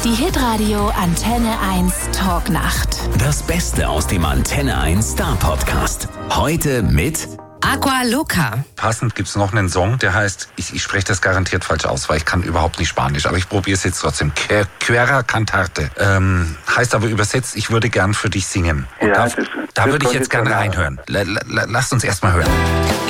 Die Hitradio Antenne 1 Talknacht. Das Beste aus dem Antenne 1 Star Podcast. Heute mit Agua Loca. Passend gibt's noch einen Song, der heißt, ich spreche das garantiert falsch aus, weil ich kann überhaupt nicht Spanisch, aber ich probiere es jetzt trotzdem. Quera Cantarte. Heißt aber übersetzt, ich würde gern für dich singen. Und Ja, da würde ich jetzt gerne reinhören. Lasst uns erst mal hören.